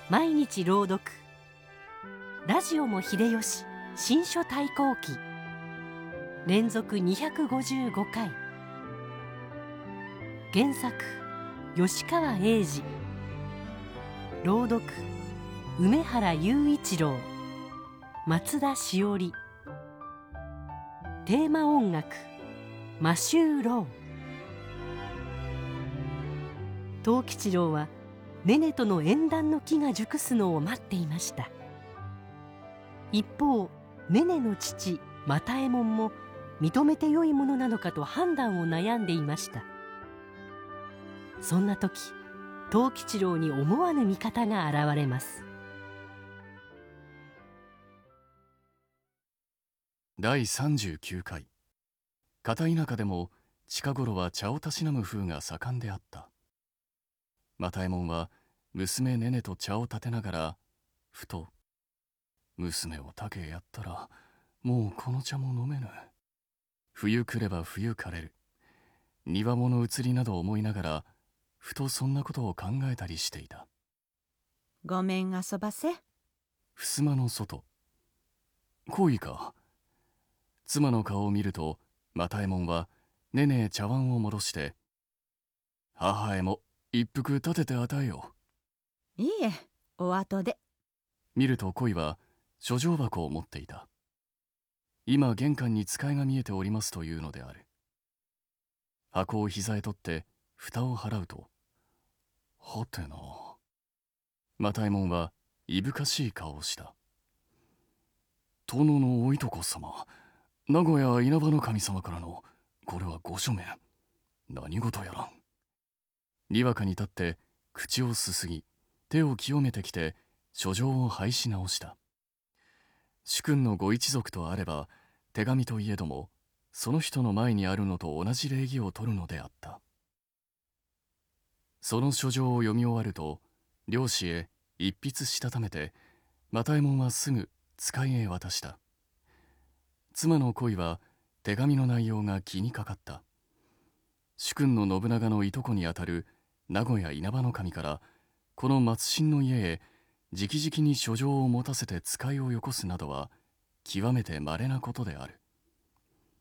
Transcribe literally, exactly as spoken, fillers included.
毎日朗読。ラジオも秀吉新書対抗記連続にひゃくごじゅうごかい。原作吉川英治、朗読梅原雄一郎、松田しおり。テーマ音楽マシュー・ロー。藤吉郎はネネとの縁談の機が熟すのを待っていました。一方、ネネの父又右衛門も認めてよいものなのかと判断を悩んでいました。そんな時、藤吉郎に思わぬ味方が現れます。 だいさんじゅうきゅうかい。片田舎でも近頃は茶をたしなむ風が盛んであった。又右衛門は娘ネネと茶を立てながらふと「娘を他家へやったらもうこの茶も飲めぬ。冬来れば冬枯れる。庭物移りなど思いながらふとそんなことを考えたりしていた。 ごめん遊ばせ。 襖の外。恋か。妻の顔を見ると又右衛門はネネへ茶碗を戻して「母へも一服立てて与えよう。いいえ、お後で。 見ると恋は書状箱を持っていた。今玄関に使いが見えておりますというのである。箱を膝へ取って蓋を払うと、はてな。又右衛門はいぶかしい顔をした。殿のおいとこ様、名古屋稲葉の神様からのこれはご書面。何事やらん。にわかに立って口をすすぎ手を清めてきて書状を拝し直した。主君のご一族とあれば手紙といえどもその人の前にあるのと同じ礼儀を取るのであった。その書状を読み終わると領主へ一筆したためて又右衛門はすぐ使いへ渡した。妻の恋は手紙の内容が気にかかった。主君の信長のいとこにあたる名古屋稲葉の神からこの松新の家へ直々に書状を持たせて使いをよこすなどは極めて稀なことである。